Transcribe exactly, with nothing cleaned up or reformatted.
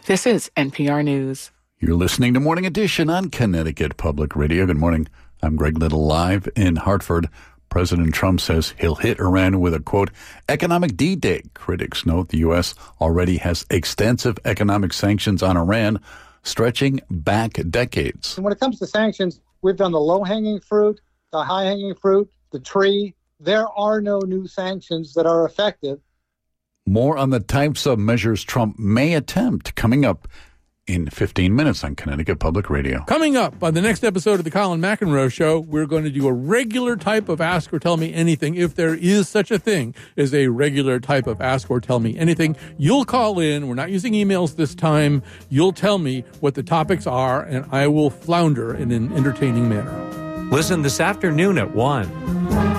This is N P R News. You're listening to Morning Edition on Connecticut Public Radio. Good morning. I'm Greg Little, live in Hartford. President Trump says he'll hit Iran with a, quote, economic D-Day. Critics note the U S already has extensive economic sanctions on Iran, stretching back decades. When it comes to sanctions, we've done the low-hanging fruit, the high-hanging fruit, the tree. There are no new sanctions that are effective. More on the types of measures Trump may attempt coming up in fifteen minutes on Connecticut Public Radio. Coming up on the next episode of the Colin McEnroe Show, we're going to do a regular type of Ask or Tell Me Anything, if there is such a thing as a regular type of Ask or Tell Me Anything. You'll call in. We're not using emails this time. You'll tell me what the topics are, and I will flounder in an entertaining manner. Listen this afternoon at one.